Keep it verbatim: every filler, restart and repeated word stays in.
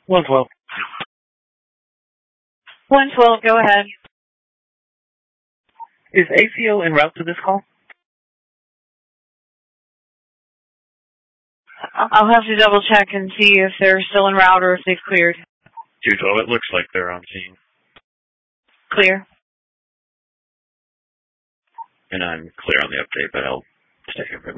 one twelve. one twelve, go ahead. Is A C O en route to this call? I'll have to double check and see if they're still en route or if they've cleared. two twelve, it looks like they're on scene. Clear. And I'm clear on the update, but I'll stay here for a minute.